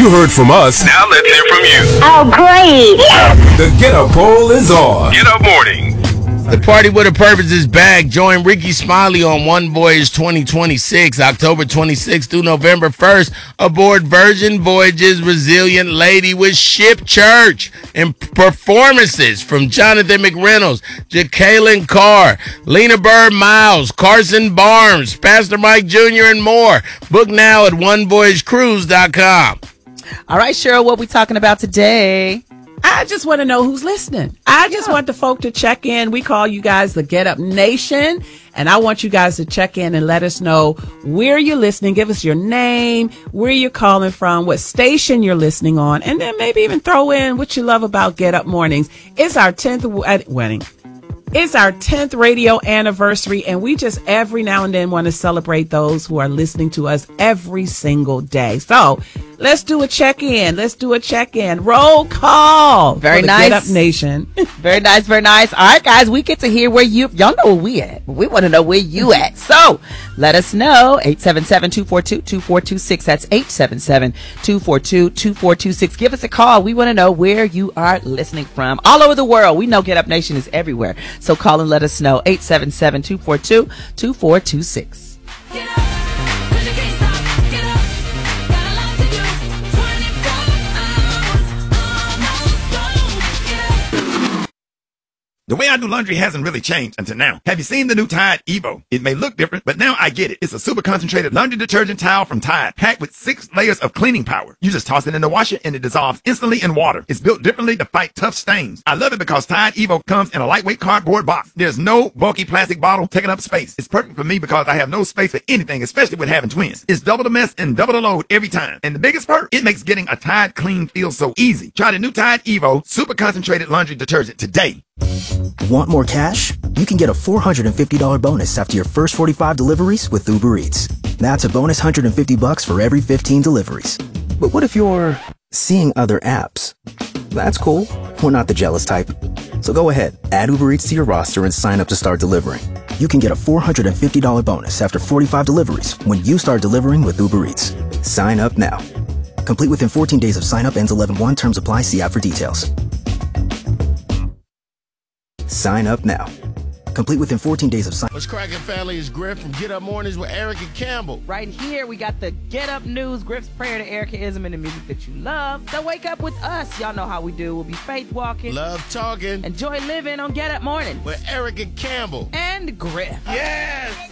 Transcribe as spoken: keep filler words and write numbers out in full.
You heard from us. Now let's hear from you. Oh, great. The Get Up poll is on. Get Up Morning. The Party with a Purpose is back. Join Ricky Smiley on One Voyage twenty twenty-six, October twenty-sixth through November first, aboard Virgin Voyages Resilient Lady with Ship Church, and performances from Jonathan McReynolds, Jacqueline Carr, Lena Bird Miles, Carson Barnes, Pastor Mike Junior, and more. Book now at one voyage cruise dot com. All right, Cheryl, what we talking about today? I just want to know who's listening. I just want the folk to check in. We call you guys the Get Up Nation, and I want you guys to check in and let us know where you're listening. Give us your name, where you're calling from, what station you're listening on, and then maybe even throw in what you love about Get Up Mornings. It's our tenth wed- wedding. It's our tenth radio anniversary, and we just every now and then want to celebrate those who are listening to us every single day. So let's do a check-in. Let's do a check-in. Roll call. Very for the nice. Get Up Nation. Very nice, very nice. All right, guys, we get to hear where you, y'all know where we at. We want to know where you at. So let us know. eight seven seven, two four two, two four two six. That's eight seven seven, two four two, two four two six. Give us a call. We want to know where you are listening from. All over the world. We know Get Up Nation is everywhere. So call and let us know. eight seven seven, two four two, two four two six. Get up, 'cause you can't stop. Get up, got a lot to do. twenty-four hours, almost gone. Get up. The way I do laundry hasn't really changed until now. Have you seen the new Tide Evo? It may look different, but now I get it. It's a super concentrated laundry detergent towel from Tide, packed with six layers of cleaning power. You just toss it in the washer and it dissolves instantly in water. It's built differently to fight tough stains. I love it because Tide Evo comes in a lightweight cardboard box. There's no bulky plastic bottle taking up space. It's perfect for me because I have no space for anything, especially with having twins. It's double the mess and double the load every time. And the biggest perk, it makes getting a Tide clean feel so easy. Try the new Tide Evo super concentrated laundry detergent today. Want more cash? You can get a four hundred fifty dollars bonus after your first forty-five deliveries with Uber Eats. That's a bonus one hundred fifty bucks for every fifteen deliveries. But what if you're seeing other apps? That's cool. We're not the jealous type. So go ahead, add Uber Eats to your roster and sign up to start delivering. You can get a four hundred fifty dollars bonus after forty-five deliveries when you start delivering with Uber Eats. Sign up now. Complete within fourteen days of sign up. Ends eleven one. Terms apply. See app for details. Sign up now. Complete within fourteen days of sign. What's cracking, family? It's Griff from Get Up Mornings with Erica Campbell. Right here, we got the Get Up News, Griff's prayer to Ericaism and the music that you love. So wake up with us. Y'all know how we do. We'll be faith walking, Love talking enjoy living on Get Up Morning with Erica Campbell and Griff. Yes!